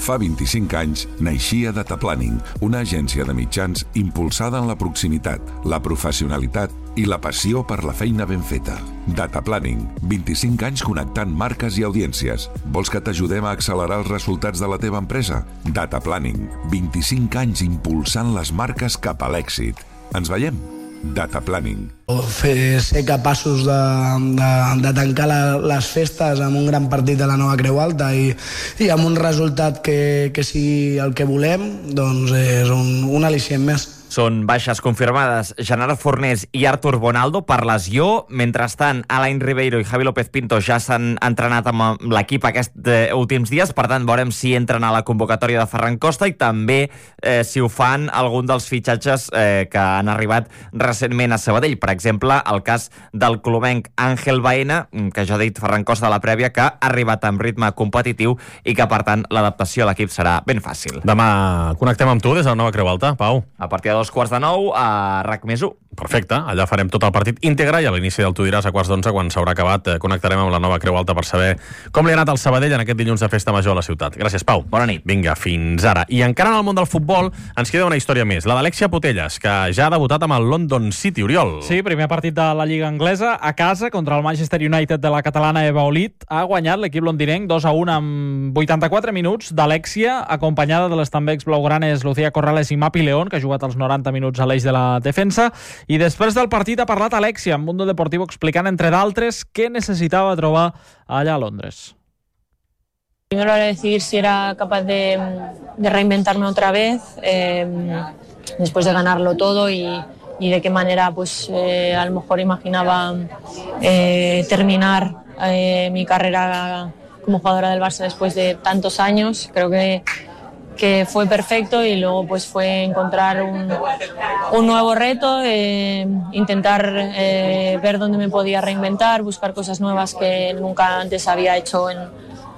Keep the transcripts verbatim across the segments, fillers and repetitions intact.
Fa vint-i-cinc anys naixia Data Planning, una agència de mitjans impulsada en la proximitat, la professionalitat i la passió per la feina ben feta. Data Planning, vint-i-cinc anys connectant marques i audiències. Vols que t'ajudem a accelerar els resultats de la teva empresa? Data Planning, vint-i-cinc anys impulsant les marques cap a l'èxit. Ens veiem? Data Planning. Fer, ser capaços de, de, de tancar la, les festes amb un gran partit de la Nova Creu Alta i, i amb un resultat que, que sigui el que volem, doncs és un, un al·licient més. Són baixes confirmades Genaro Fornés i Artur Bonaldo per lesió. Mentrestant, Alain Ribeiro i Javi López Pinto ja s'han entrenat amb l'equip aquests eh, últims dies. Per tant, veurem si entren a la convocatòria de Ferran Costa i també eh, si ho fan algun dels fitxatges eh, que han arribat recentment a Sabadell. Per exemple, el cas del colomenc Ángel Baena, que ja ha dit Ferran Costa a la prèvia, que ha arribat amb ritme competitiu i que, per tant, l'adaptació a l'equip serà ben fàcil. Demà connectem amb tu des de la Nova Creu Alta, Pau. A partir de dos quarts de nou a RAC més u. Perfecte, allà farem tot el partit íntegre i a l'inici del Tu diràs a quarts d'onze, quan s'haurà acabat, connectarem amb la Nova Creu Alta per saber com li ha anat al Sabadell en aquest dilluns de festa major a la ciutat. Gràcies, Pau. Bona nit. Vinga, fins ara. I encara en el món del futbol ens queda una història més, la d'Alexia Putellas, que ja ha debutat amb el London City, Oriol. Sí, primer partit de la Lliga Anglesa a casa contra el Manchester United de la catalana Eva Olit. Ha guanyat l'equip londinenc dos a un amb vuitanta-quatre minuts d'Alexia, acompanyada de les també exblaugranes Lucía Corrales i Mapi León, que ha jugat els noranta minuts a l'eix de la defensa. I després del partit ha parlat Alexia en Mundo Deportivo explicant, entre d'altres, què necesitava trobar allà a Londres. Primero era decidir si era capaz de, de reinventarme otra vez, eh, después de ganarlo todo y, y de qué manera pues eh, a lo mejor imaginaba eh, terminar eh, mi carrera como jugadora del Barça después de tantos años. Creo que que fue perfecto y luego pues fue encontrar un, un nuevo reto, eh, intentar eh, ver dónde me podía reinventar, buscar cosas nuevas que nunca antes había hecho en,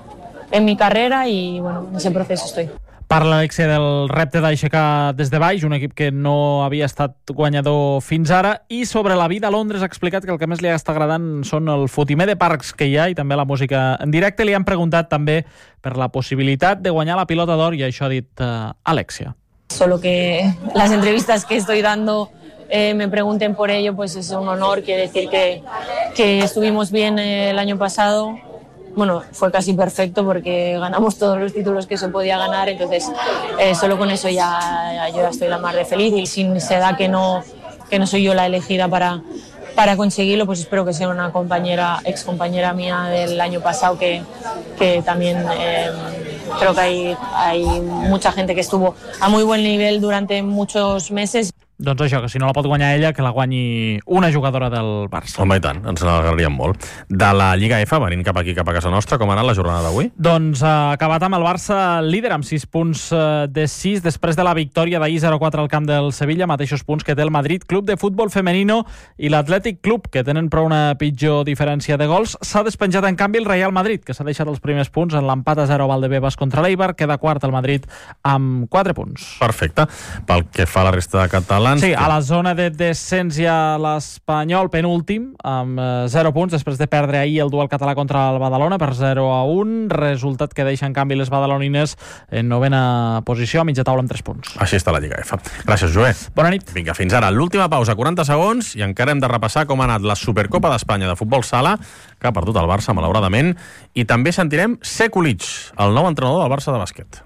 en mi carrera y bueno, en ese proceso estoy. Parla l'Alexia del repte d'aixecar des de baix, un equip que no havia estat guanyador fins ara, i sobre la vida a Londres ha explicat que el que més li està agradant són el fotimer de parcs que hi ha i també la música en directe. Li han preguntat també per la possibilitat de guanyar la pilota d'or i això ha dit uh, Alexia. Solo que las entrevistas que estoy dando eh, me pregunten por ello, pues es un honor. Quiere decir que, que estuvimos bien eh, el año pasado. Bueno, fue casi perfecto porque ganamos todos los títulos que se podía ganar, entonces eh, solo con eso ya, ya yo ya estoy la mar de feliz, y si se da que no, que no soy yo la elegida para, para conseguirlo, pues espero que sea una compañera, ex compañera mía del año pasado que, que también eh, creo que hay, hay mucha gente que estuvo a muy buen nivel durante muchos meses. Doncs això, que si no la pot guanyar ella, que la guanyi una jugadora del Barça. Home, i tant, ens n'alegraríem molt. De la Lliga F, venint cap aquí, cap a casa nostra, com ha anat la jornada d'avui? Doncs ha acabat amb el Barça líder, amb sis punts de sis, després de la victòria d'ahir zero quatre al camp del Sevilla, mateixos punts que té el Madrid Club de Futbol Femenino i l'Atlètic Club, que tenen prou una pitjor diferència de gols. S'ha despenjat, en canvi, el Real Madrid, que s'ha deixat els primers punts en l'empat a zero a Valdebebas contra l'Eibar, queda quart el Madrid amb quatre punts. Perfecte. Pel que fa a la resta de catalans... Sí, a la zona de descens hi ha l'Espanyol penúltim, amb zero punts, després de perdre ahir el duel català contra el Badalona per zero a un, resultat que deixa en canvi les badalonines en novena posició, a mitja taula amb tres punts. Així està la Lliga F. Gràcies, Joé. Bona nit. Vinga, fins ara. L'última pausa, quaranta segons, i encara hem de repassar com ha anat la Supercopa d'Espanya de futbol sala, que ha perdut el Barça, malauradament, i també sentirem Seko Lic, el nou entrenador del Barça de bàsquet.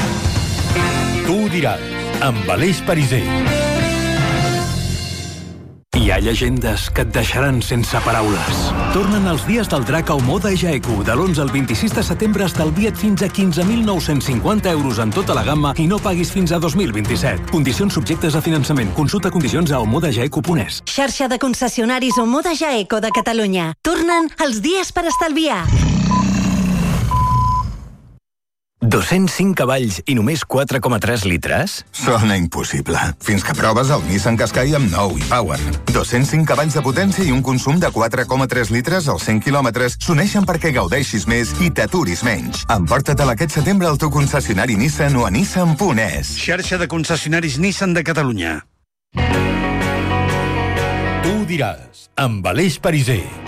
Tu diràs, amb Aleix Pariser. Hi ha llegendes que et deixaran sense paraules. Tornen els dies del drac a Omoda Jaeku. De l'onze al vint-i-sis de setembre estalvia't fins a quinze mil nou-cents cinquanta euros en tota la gamma i no paguis fins a dos mil vint-i-set. Condicions subjectes a finançament. Consulta condicions a omoda jaeku punt es. Xarxa de concessionaris Omoda Jaeco de Catalunya. Tornen els dies per estalviar. dos-cents cinc cavalls i només quatre coma tres litres? Sona impossible. Fins que proves el Nissan Qashqai amb nou i Power. dos-cents cinc cavalls de potència i un consum de quatre coma tres litres als cent quilòmetres s'uneixen perquè gaudeixis més i t'aturis menys. Emporta-te'l aquest setembre al teu concessionari Nissan o a nissan punt es. Xarxa de concessionaris Nissan de Catalunya. Tu diràs, amb Aleix Pariser.